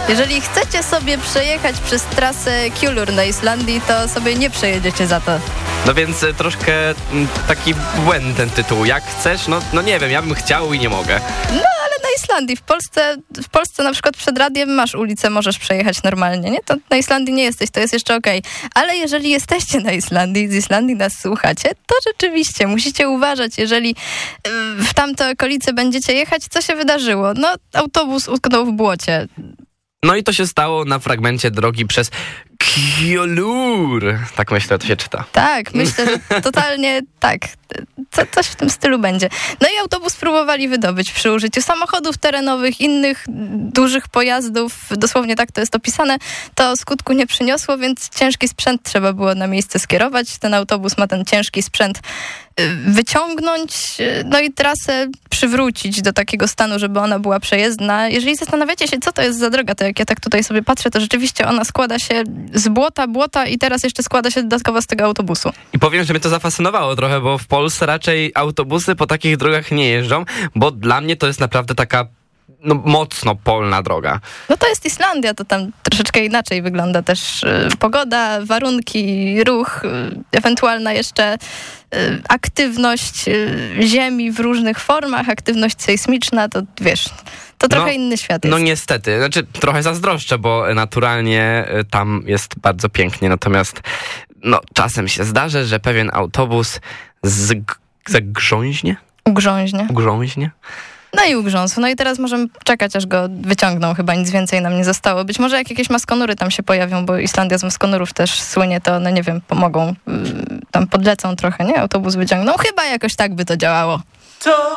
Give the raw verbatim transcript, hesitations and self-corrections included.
Jeżeli chcecie sobie przejechać przez trasę Kjolur na Islandii, to sobie nie przejedziecie za to. No więc y, troszkę y, taki błędny ten tytuł. Jak chcesz? No, no nie wiem, ja bym chciał i nie mogę. No ale na Islandii, w Polsce, w Polsce na przykład przed radiem masz ulicę, możesz przejechać normalnie, nie? To na Islandii nie jesteś, to jest jeszcze okej. Okay. Ale jeżeli jesteście na Islandii, z Islandii nas słuchacie, to rzeczywiście musicie uważać, jeżeli y, w tamte okolice będziecie jechać, co się wydarzyło? No autobus utknął w błocie. No i to się stało na fragmencie drogi przez Kjolur. Tak myślę, to się czyta. Tak, myślę, że totalnie tak. Co, coś w tym stylu będzie. No i autobus próbowali wydobyć przy użyciu samochodów terenowych, innych dużych pojazdów. Dosłownie tak to jest opisane. To skutku nie przyniosło, więc ciężki sprzęt trzeba było na miejsce skierować. Ten autobus ma ten ciężki sprzęt wyciągnąć, no i trasę przywrócić do takiego stanu, żeby ona była przejezdna. Jeżeli zastanawiacie się, co to jest za droga, to jak ja tak tutaj sobie patrzę, to rzeczywiście ona składa się z błota, błota i teraz jeszcze składa się dodatkowo z tego autobusu. I powiem, że mnie to zafascynowało trochę, bo w Polsce raczej autobusy po takich drogach nie jeżdżą, bo dla mnie to jest naprawdę taka no, mocno polna droga. No to jest Islandia, to tam troszeczkę inaczej wygląda też y, pogoda, warunki, ruch, y, ewentualna jeszcze y, aktywność y, ziemi w różnych formach, aktywność sejsmiczna, to wiesz, to trochę no, inny świat jest. No niestety, znaczy trochę zazdroszczę, bo naturalnie y, tam jest bardzo pięknie, natomiast no czasem się zdarzy, że pewien autobus z, zagrząźnie? Ugrząźnie. Ugrząźnie? No i ugrzązł. No i teraz możemy czekać, aż go wyciągną. Chyba nic więcej nam nie zostało. Być może jak jakieś maskonury tam się pojawią, bo Islandia z maskonurów też słynie, to no nie wiem, pomogą. Tam podlecą trochę, nie? Autobus wyciągną. Chyba jakoś tak by to działało. Co?